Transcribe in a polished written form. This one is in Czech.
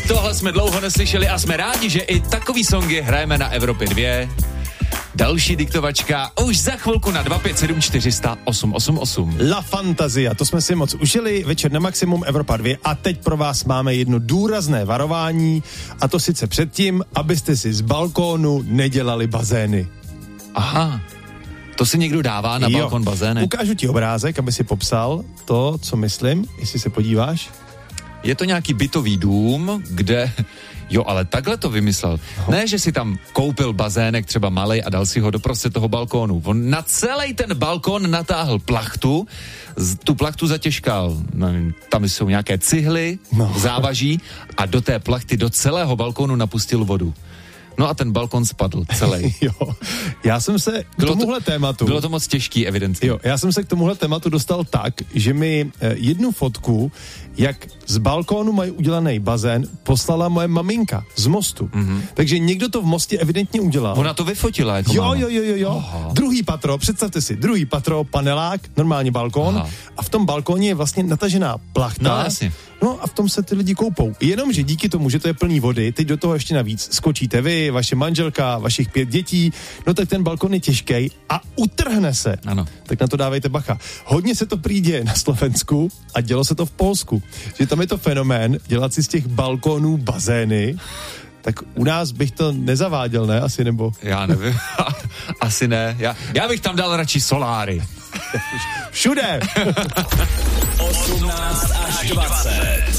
tohle jsme dlouho neslyšeli a jsme rádi, že i takový songy hrajeme na Evropě 2. Další diktovačka už za chvilku na 257 400 888. La Fantasia, to jsme si moc užili, večer na maximum Evropa 2 a teď pro vás máme jedno důrazné varování a to sice předtím, abyste si z balkónu nedělali bazény. Aha, to si někdo dává na balkon bazény. Ukážu ti obrázek, aby si popsal to, co myslím, jestli se podíváš. Je to nějaký bytový dům, kde... Jo, ale takhle to vymyslel. Ne, že si tam koupil bazének třeba malej a dal si ho doprostřed toho balkónu. On na celý ten balkón natáhl plachtu, tu plachtu zatěžkal, nevím, tam jsou nějaké cihly, závaží a do té plachty, do celého balkónu napustil vodu. No a ten balkon spadl celý. Jo, já jsem se k tomuhle tématu... Bylo to moc těžký, evidentně. Jo, já jsem se k tomuhle tématu dostal tak, že mi jednu fotku, jak z balkónu mají udělaný bazén, poslala moje maminka z Mostu. Mm-hmm. Takže někdo to v Mostě evidentně udělal. Ona to vyfotila jako Jo. Druhý patro, představte si, druhý patro, panelák, normálně balkón. Aha. A v tom balkóně je vlastně natažená plachta. No, jasně. No a v tom se ty lidi koupou. Jenomže díky tomu, že to je plný vody, teď do toho ještě navíc skočíte vy, vaše manželka, vašich 5 dětí, no tak ten balkon je těžký a utrhne se. Ano. Tak na to dávejte bacha. Hodně se to prý děje na Slovensku a dělo se to v Polsku. Že tam je to fenomén dělat si z těch balkónů bazény. Tak u nás bych to nezaváděl, ne? Asi nebo? Já nevím. Asi ne. Já bych tam dal radši soláry. Všude! 18 až 20.